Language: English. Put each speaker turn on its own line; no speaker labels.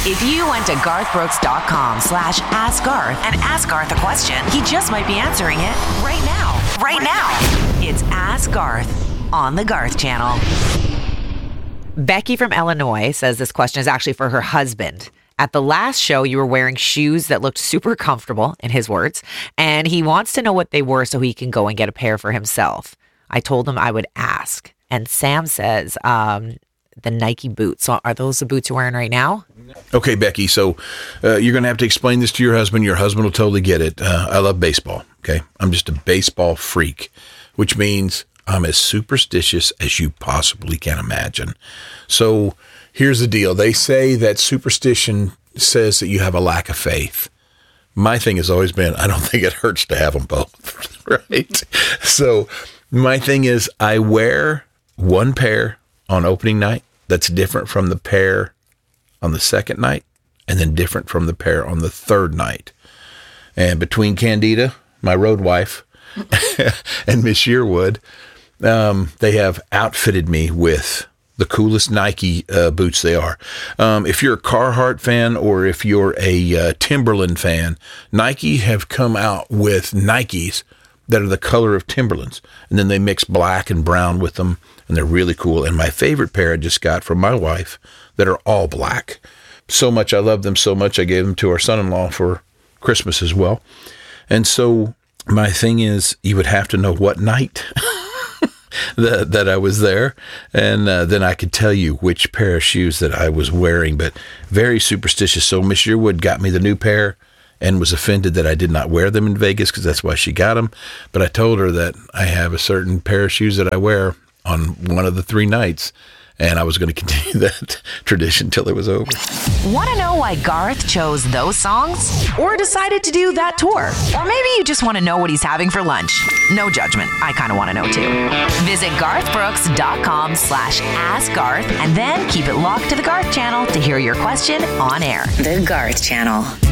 If you went to garthbrooks.com/askgarth and ask Garth a question, he just might be answering it right now. Right now. It's Ask Garth on the Garth Channel.
Becky from Illinois says this question is actually for her husband. At the last show, you were wearing shoes that looked super comfortable, in his words, and he wants to know what they were so he can go and get a pair for himself. I told him I would ask. And Sam says the Nike boots. So are those the boots you're wearing right now?
Okay, Becky, so you're going to have to explain this to your husband. Your husband will totally get it. I love baseball, okay? I'm just a baseball freak, which means I'm as superstitious as you possibly can imagine. So here's the deal. They say that superstition says that you have a lack of faith. My thing has always been, I don't think it hurts to have them both, right? So my thing is I wear one pair on opening night that's different from the pair on the second night and then different from the pair on the third night. And between Candida, my road wife, and Miss Yearwood, they have outfitted me with the coolest Nike boots they are. If you're a Carhartt fan or if you're a Timberland fan, Nike have come out with Nikes that are the color of Timberlands. And then they mix black and brown with them, and they're really cool. And my favorite pair I just got from my wife that are all black. So much, I love them so much, I gave them to our son-in-law for Christmas as well. And so my thing is, you would have to know what night that I was there, and then I could tell you which pair of shoes that I was wearing, but very superstitious. So Miss Yearwood got me the new pair and was offended that I did not wear them in Vegas because that's why she got them. But I told her that I have a certain pair of shoes that I wear on one of the 3 nights, and I was going to continue that tradition till it was over.
Want to know why Garth chose those songs? Or decided to do that tour? Or maybe you just want to know what he's having for lunch? No judgment. I kind of want to know too. Visit garthbrooks.com/askgarth and then keep it locked to the Garth Channel to hear your question on air. The Garth Channel.